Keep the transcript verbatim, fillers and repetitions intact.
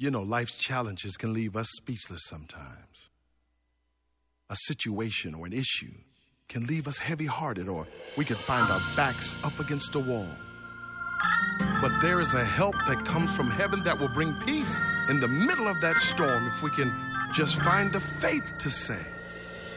You know, life's challenges can leave us speechless sometimes. A situation or an issue can leave us heavy-hearted, or we can find our backs up against a wall. But there is a help that comes from heaven that will bring peace in the middle of that storm if we can just find the faith to say,